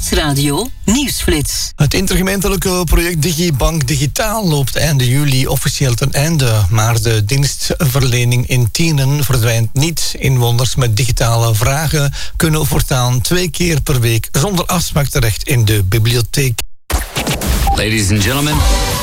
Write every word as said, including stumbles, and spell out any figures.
Nieuwsradio Nieuwsflits. Het intergemeentelijke project DigiBank Digitaal loopt einde juli officieel ten einde. Maar de dienstverlening in Tienen verdwijnt niet. Inwoners met digitale vragen kunnen voortaan twee keer per week zonder afspraak terecht in de bibliotheek. Ladies and gentlemen.